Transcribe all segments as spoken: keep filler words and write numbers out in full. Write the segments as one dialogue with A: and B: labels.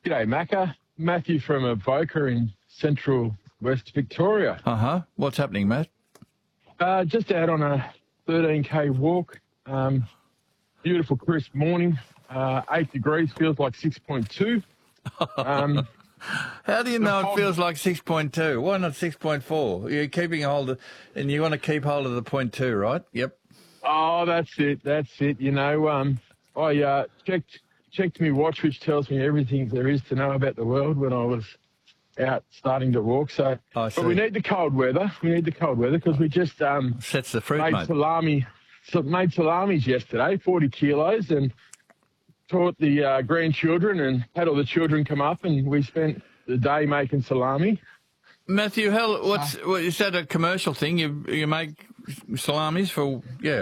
A: G'day, Macca. Matthew from Avoca in central West Victoria.
B: Uh-huh. What's happening, Matt?
A: Uh, just out on a thirteen K walk. Um, beautiful, crisp morning. Uh, eight degrees, feels like six point two. Um,
B: How do you know it
A: fog-
B: feels like six point two? Why not six point four? You're keeping hold of, and you want to keep hold of the point two, right? Yep.
A: oh, that's it. That's it. You know, um, I uh, checked checked my watch, which tells me everything there is to know about the world when I was out starting to walk. So,
B: I
A: but we
B: see.
A: need the cold weather. We need the cold weather because we just um,
B: Sets the fruit,
A: made
B: mate.
A: salami, so made salamis yesterday, forty kilos, and taught the uh, grandchildren and had all the children come up, and we spent the day making salami.
B: Matthew, how, what's, what, is that a commercial thing? You you make salamis for, yeah.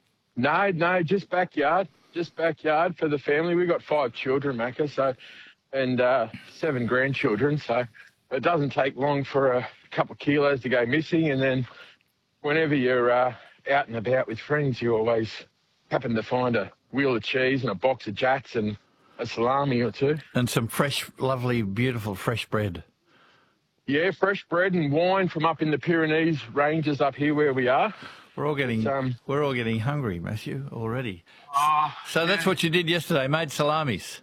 A: No, no, just backyard, just backyard for the family. We've got five children, Macca, so, and uh, seven grandchildren, so it doesn't take long for a couple of kilos to go missing, and then whenever you're uh, out and about with friends, you always happen to find a wheel of cheese and a box of jats and a salami or two.
B: And some fresh, lovely, beautiful fresh bread.
A: Yeah, fresh bread and wine from up in the Pyrenees ranges up here where we are.
B: We're all getting,
A: It's, um,
B: we're all getting hungry, Matthew, already.
A: Ah,
B: So that's what you did yesterday, made salamis.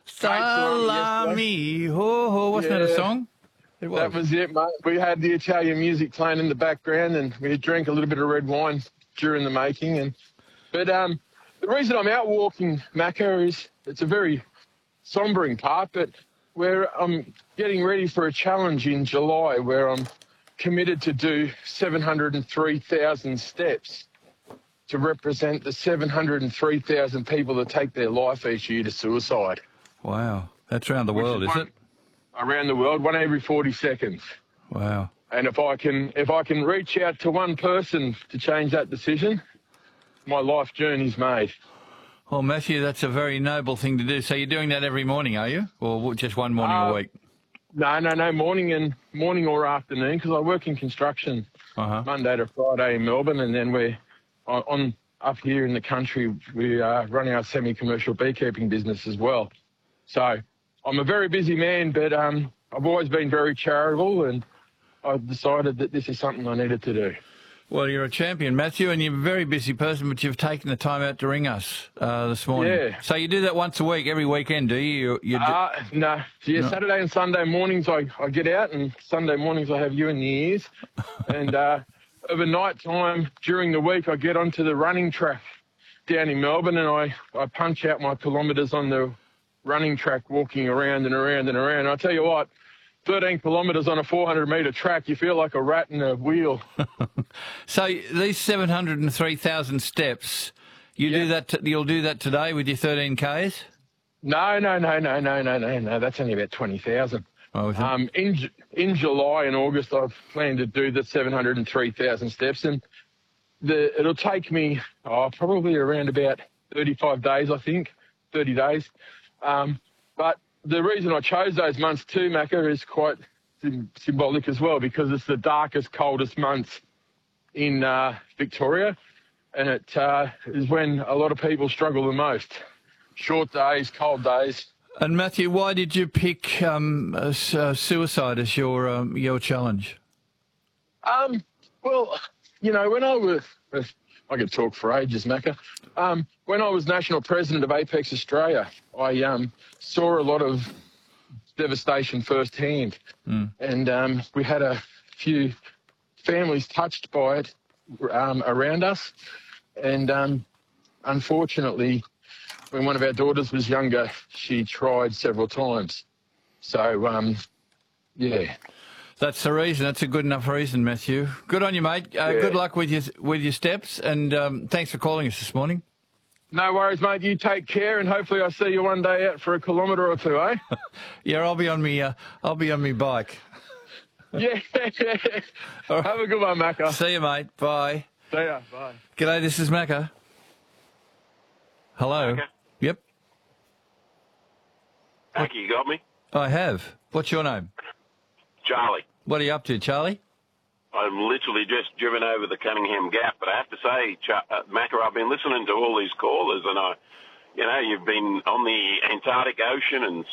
A: salami
B: Salami, ho ho, wasn't that a
A: Yeah.
B: song? It was.
A: that was it, mate. We had the Italian music playing in the background, and we drank a little bit of red wine during the making. And but um, the reason I'm out walking, Macca, is it's a very sombering part, but where I'm getting ready for a challenge in July where I'm committed to do seven hundred three thousand steps to represent the seven hundred three thousand people that take their life each year to suicide.
B: Wow, that's around the world, is
A: one-
B: it?
A: Around the world, one every forty seconds.
B: Wow.
A: And if I can, if I can reach out to one person to change that decision, my life journey's made.
B: Well, Matthew, that's a very noble thing to do. So you're doing that every morning, are you? Or just one morning
A: Uh,
B: a week?
A: No, no, no, morning and morning or afternoon, because I work in construction
B: Uh-huh.
A: Monday to Friday in Melbourne, and then we're on, on up here in the country. We are running our semi-commercial beekeeping business as well. So I'm a very busy man, but um, I've always been very charitable, and I decided that this is something I needed to do.
B: Well, you're a champion, Matthew, and you're a very busy person, but you've taken the time out to ring us uh, this morning.
A: Yeah.
B: So you do that once a week, every weekend, do you? you, you do-
A: Uh, no, yeah,
B: No.
A: Saturday and Sunday mornings I, I get out, and Sunday mornings I have you in the ears. and uh, over night time during the week I get onto the running track down in Melbourne, and I, I punch out my kilometres on the running track, walking around and around and around. And I tell you what, thirteen kilometres on a four hundred metre track, you feel like a rat in a wheel.
B: So these seven hundred three thousand steps, you
A: Yeah.
B: do that. T- you'll do that today with your thirteen Ks?
A: No, no, no, no, no, no, no, no. That's only about twenty thousand.
B: Oh, is it?
A: Um, in Ju- in July and August, I've planned to do the seven hundred three thousand steps, and the it'll take me oh, probably around about thirty-five days, I think, thirty days. Um, but the reason I chose those months too, Macca, is quite sim- symbolic as well, because it's the darkest, coldest months in uh, Victoria, and it uh, is when a lot of people struggle the most. Short days, cold days.
B: And Matthew, why did you pick um, uh, s- uh, suicide as your um, your challenge?
A: Um, well, you know, when I was, I could talk for ages, Macca. Um, when I was national president of Apex Australia, I um, saw a lot of devastation firsthand.
B: Mm.
A: And um, we had a few families touched by it um, around us. And um, unfortunately, when one of our daughters was younger, she tried several times. So, um, yeah.
B: That's the reason. That's a good enough reason, Matthew. Good on you, mate. Uh,
A: Yeah.
B: Good luck with your with your steps, and um, thanks for calling us this morning.
A: No worries, mate. You take care, and hopefully I see you one day out for a kilometre or two, eh?
B: Yeah, I'll be on me. Uh, I'll be on me bike.
A: Yeah. Have a good one, Macca.
B: See you, mate. Bye.
A: See ya. Bye.
B: G'day. This is Macca. Hello.
C: Macca?
B: Yep,
C: Macca, you got me?
B: I have. What's your name?
C: Charlie.
B: What are you up to, Charlie?
C: I'm literally just driven over the Cunningham Gap, but I have to say, Ch- uh, Macca, I've been listening to all these callers, and I, you know, you've been on the Antarctic Ocean and